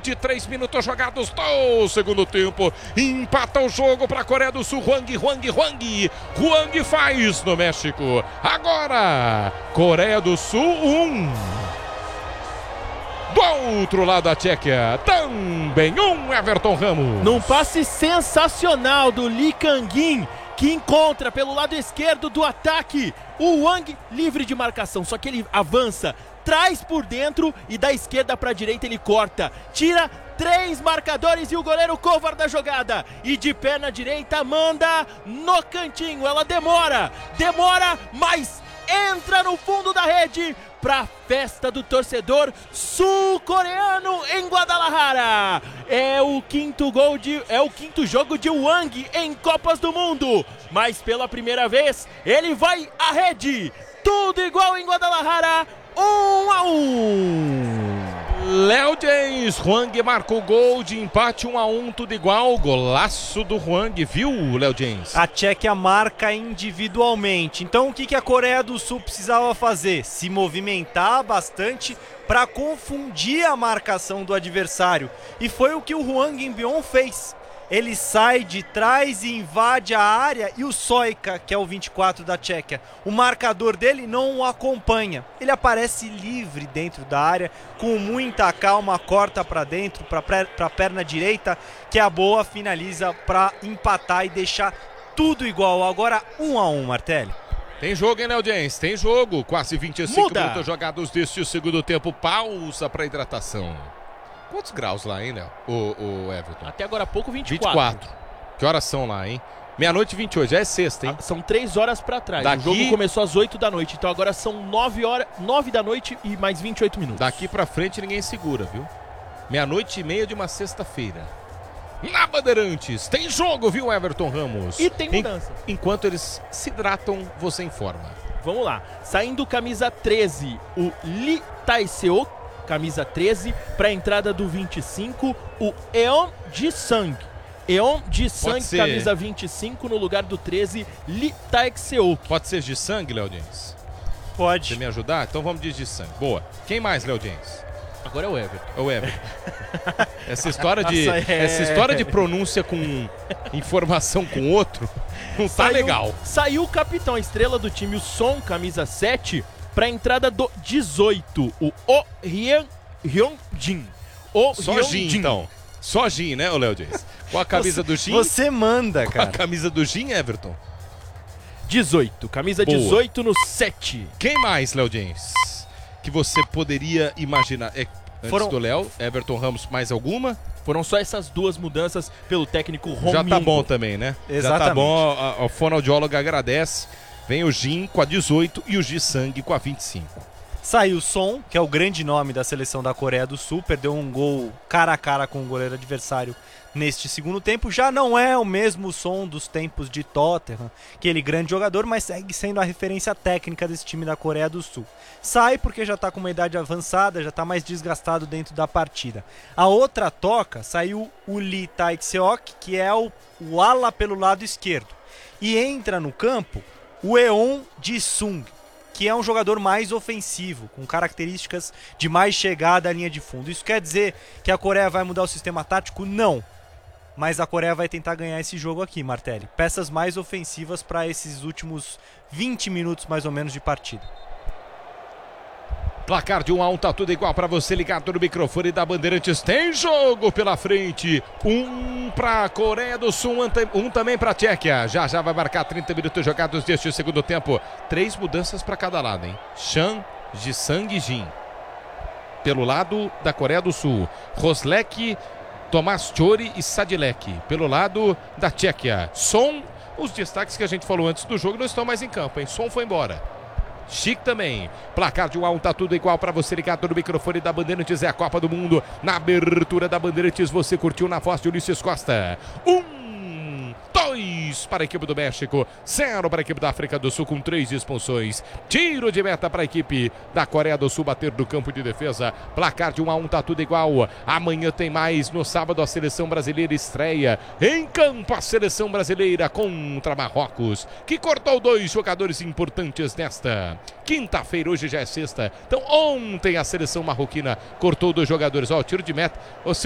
23 minutos jogados do segundo tempo. Empata o jogo para a Coreia do Sul. Hwang faz no México. Agora, Coreia do Sul 1. Do outro lado da Tchequia, também Everton Ramos. Num passe sensacional do Lee Kang-in, que encontra pelo lado esquerdo do ataque o Hwang livre de marcação, só que ele avança, traz por dentro e da esquerda para a direita ele corta, tira 3 marcadores e o goleiro covar da jogada, e de perna direita manda no cantinho. Ela demora, mas entra no fundo da rede para festa do torcedor sul-coreano em Guadalajara. É o quinto jogo de Hwang em Copas do Mundo, mas pela primeira vez ele vai à rede. Tudo igual em Guadalajara, 1-1. Léo James, Hwang marca o gol de empate, 1-1, tudo igual. Golaço do Hwang, viu, Léo James? A Tchequia marca individualmente. Então o que a Coreia do Sul precisava fazer? Se movimentar bastante para confundir a marcação do adversário. E foi o que o Hwang In-beom fez. Ele sai de trás e invade a área, e o Sojka, que é o 24 da Tchequia, o marcador dele não o acompanha. Ele aparece livre dentro da área, com muita calma, corta para dentro, para a perna direita, que é a boa, finaliza para empatar e deixar tudo igual. Agora 1-1, Martelli. Tem jogo, hein, Léo James? Tem jogo. Quase 25 minutos jogados deste segundo tempo. Pausa para hidratação. Quantos graus lá, hein, Léo? O Everton? Até agora há pouco, 24. Que horas são lá, hein? Meia-noite e 28, já é sexta, hein? São 3 horas pra trás. Daqui... O jogo começou às 8 da noite, então agora são 9 da noite e mais 28 minutos. Daqui pra frente ninguém segura, viu? Meia-noite e meia de uma sexta-feira. Na Bandeirantes, tem jogo, viu, Everton Ramos? E tem mudança. Enquanto eles se hidratam, você informa. Vamos lá. Saindo camisa 13, o Lee Tae-seok. Camisa 13, para a entrada do 25, o Eon Ji-sang. Eon Ji-sang, camisa 25, no lugar do 13, Lee Tae-seok. Pode ser Ji-sang, Léo James? Pode. Você me ajudar? Então vamos de Ji-sang. Boa. Quem mais, Léo James? Agora é o Everton. É o Everton. Essa história de pronúncia com informação com outro não tá legal. Saiu o capitão, a estrela do time, o Son, camisa 7, para a entrada do 18, o Hyun-jin. Só Jin, então. Só Jin, né, o Léo James? Com a camisa do Jin. Você manda, cara. Com a camisa do Jin, Everton. 18, camisa boa. 18 no 7. Quem mais, Léo James? Que você poderia imaginar? Antes do Léo, Everton Ramos, mais alguma? Foram só essas duas mudanças pelo técnico Hong Já tá Myung-go. bom também, né? Exatamente. Já tá bom, a fonoaudióloga agradece. Vem o Jin com a 18 e o Ji-sang com a 25. Saiu o Son, que é o grande nome da seleção da Coreia do Sul, perdeu um gol cara a cara com o goleiro adversário neste segundo tempo. Já não é o mesmo Son dos tempos de Tottenham, aquele grande jogador, mas segue sendo a referência técnica desse time da Coreia do Sul. Sai porque já está com uma idade avançada, já está mais desgastado dentro da partida. A outra toca, saiu o Lee Tae-seok, que é o ala pelo lado esquerdo. E entra no campo o Eon Ji-sung, que é um jogador mais ofensivo, com características de mais chegada à linha de fundo. Isso quer dizer que a Coreia vai mudar o sistema tático? Não. Mas a Coreia vai tentar ganhar esse jogo aqui, Martelli. Peças mais ofensivas para esses últimos 20 minutos mais ou menos de partida. Placar de 1-1, tá tudo igual para você ligado no microfone da Bandeirantes. Tem jogo pela frente. Um pra Coreia do Sul, um também pra Tchequia. Já vai marcar 30 minutos jogados deste segundo tempo. 3 mudanças para cada lado, hein? Chan, Ji-sang e Jin. Pelo lado da Coreia do Sul, Roslek, Tomás Chori e Sadilek. Pelo lado da Tchequia, Son. Os destaques que a gente falou antes do jogo não estão mais em campo, hein? Son foi embora. Chique também. Placar de 1-1, tá tudo igual para você ligado no microfone da Bandeirantes. É a Copa do Mundo. Na abertura da Bandeirantes, você curtiu na voz de Ulisses Costa. 2 para a equipe do México, 0 para a equipe da África do Sul, com 3 expulsões. Tiro de meta para a equipe da Coreia do Sul bater do campo de defesa. Placar de 1-1, tá tudo igual. Amanhã tem mais. No sábado a seleção brasileira estreia em campo. A seleção brasileira contra Marrocos, que cortou 2 jogadores importantes nesta quinta-feira. Hoje já é sexta. Então ontem a seleção marroquina cortou 2 jogadores. Ó, o tiro de meta.